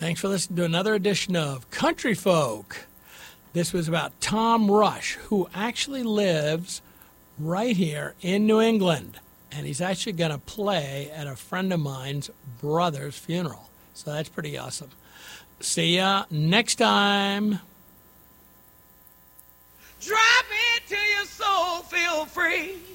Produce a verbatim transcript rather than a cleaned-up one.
Thanks for listening to another edition of Country Folk. This was about Tom Rush, who actually lives right here in New England. And he's actually going to play at a friend of mine's brother's funeral. So that's pretty awesome. See ya next time. Drop it till your soul feel free.